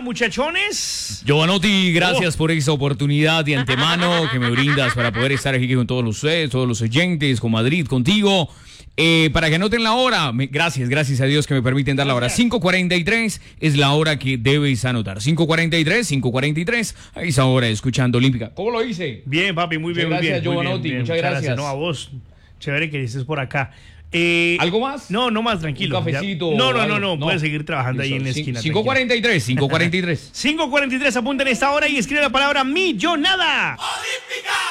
muchachones. Giovanotti, gracias por esa oportunidad de antemano que me brindas para poder estar aquí con todos los oyentes, con Madrid, contigo. Para que anoten la hora, gracias a Dios que me permiten dar la hora. 5:43 es la hora que debes anotar. 5:43, a esa hora escuchando Olímpica. ¿Cómo lo hice? Bien, papi, muy bien, muchas muy bien. Gracias, Giovanotti, muchas gracias. No, a vos, chévere que estés por acá. ¿Algo más? No más, tranquilo. Un cafecito. No, puedes seguir trabajando ahí en la esquina. 5:43. 5:43, apunta en esta hora y escribe la palabra millonada. ¡Olímpica!